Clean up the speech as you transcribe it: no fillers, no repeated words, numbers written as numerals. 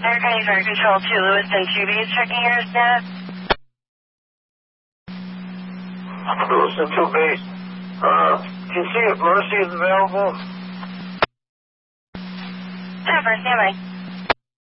Air County Fire Control 2 Lewiston 2B is checking your status. Lewiston 2B. Can you see if Mercy is available? Pepper, stand by.